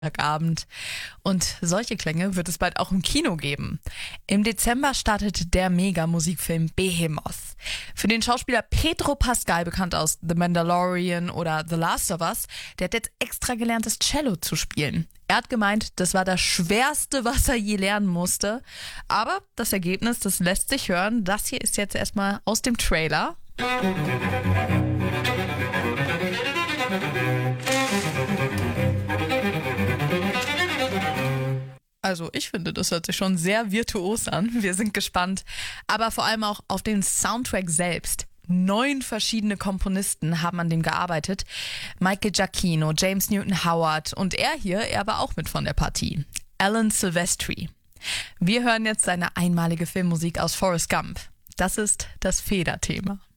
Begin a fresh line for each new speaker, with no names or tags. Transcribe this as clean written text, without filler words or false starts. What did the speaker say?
Abend. Und solche Klänge wird es bald auch im Kino geben. Im Dezember startet der Mega-Musikfilm Behemoth. Für den Schauspieler Pedro Pascal, bekannt aus The Mandalorian oder The Last of Us, der hat jetzt extra gelernt, das Cello zu spielen. Er hat gemeint, das war das Schwerste, was er je lernen musste. Aber das Ergebnis, das lässt sich hören. Das hier ist jetzt erstmal aus dem Trailer. Also ich finde, das hört sich schon sehr virtuos an. Wir sind gespannt. Aber vor allem auch auf den Soundtrack selbst. 9 verschiedene Komponisten haben an dem gearbeitet. Michael Giacchino, James Newton Howard und er war auch mit von der Partie. Alan Silvestri. Wir hören jetzt seine einmalige Filmmusik aus Forrest Gump. Das ist das Federthema.